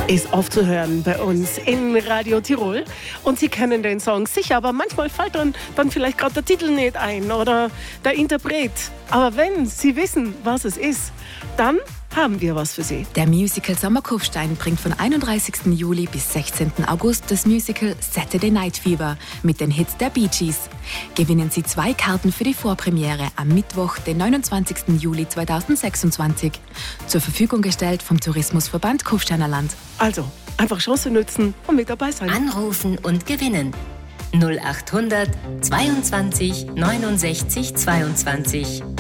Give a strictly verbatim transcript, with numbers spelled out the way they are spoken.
ist aufzuhören bei uns in Radio Tirol. Und Sie kennen den Song sicher, aber manchmal fällt dann, dann vielleicht gerade der Titel nicht ein oder der Interpret. Aber wenn Sie wissen, was es ist, dann haben wir was für Sie. Der Musical Sommerkufstein bringt von einunddreißigsten Juli bis sechzehnten August das Musical Saturday Night Fever mit den Hits der Bee Gees. Gewinnen Sie zwei Karten für die Vorpremiere am Mittwoch, den neunundzwanzigsten Juli zweitausendsechsundzwanzig. Zur Verfügung gestellt vom Tourismusverband Kufsteiner Land. Also, einfach Chance nutzen und mit dabei sein. Anrufen und gewinnen. null achthundert zweiundzwanzig neunundsechzig zweiundzwanzig.